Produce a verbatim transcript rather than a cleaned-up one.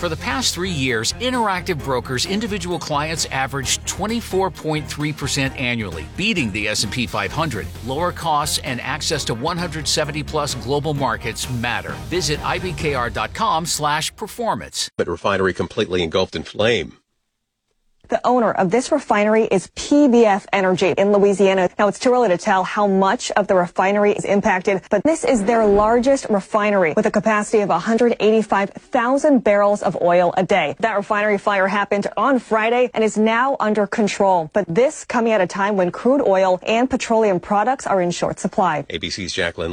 For the past three years, Interactive Brokers individual clients averaged twenty-four point three percent annually, beating the S and P five hundred. Lower costs and access to one hundred seventy plus global markets matter. Visit I B K R dot com slash performance. But refinery completely engulfed in flame. The owner of this refinery is P B F Energy in Louisiana. Now, it's too early to tell how much of the refinery is impacted, but this is their largest refinery with a capacity of one hundred eighty-five thousand barrels of oil a day. That refinery fire happened on Friday and is now under control. But this coming at a time when crude oil and petroleum products are in short supply. A B C's Jacqueline